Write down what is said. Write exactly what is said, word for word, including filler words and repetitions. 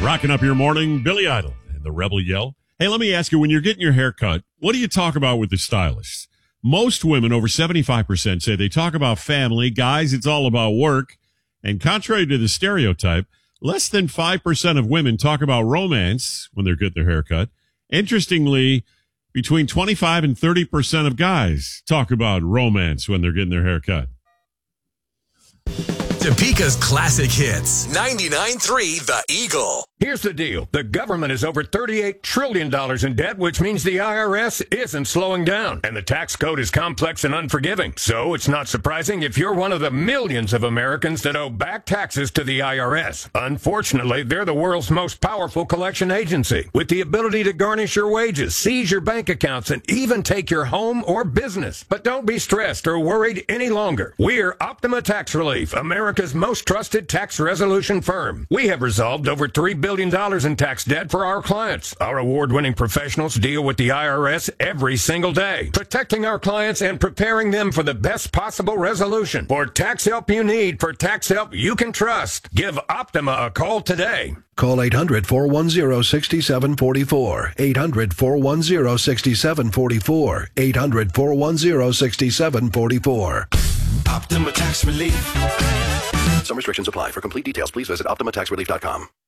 Rocking up your morning, Billy Idol and the Rebel Yell. Hey, let me ask you, when you're getting your hair cut, what do you talk about with the stylist? Most women, over seventy-five percent, say they talk about family. Guys, it's all about work. And contrary to the stereotype, less than five percent of women talk about romance when they're getting their hair cut. Interestingly, between twenty-five and thirty percent of guys talk about romance when they're getting their hair cut. Topeka's classic hits. ninety-nine point three The Eagle. Here's the deal. The government is over thirty-eight trillion dollars in debt, which means the I R S isn't slowing down. And the tax code is complex and unforgiving. So it's not surprising if you're one of the millions of Americans that owe back taxes to the I R S. Unfortunately, they're the world's most powerful collection agency, with the ability to garnish your wages, seize your bank accounts, and even take your home or business. But don't be stressed or worried any longer. We're Optima Tax Relief, America's most trusted tax resolution firm. We have resolved over three billion dollars in tax debt for our clients. Our award-winning professionals deal with the I R S every single day, protecting our clients and preparing them for the best possible resolution. For tax help you need, for tax help you can trust, give Optima a call today. Call eight hundred, four one zero, six seven four four. eight hundred, four one zero, six seven four four. eight hundred, four one zero, six seven four four. Optima Tax Relief. Some restrictions apply. For complete details, please visit optima tax relief dot com.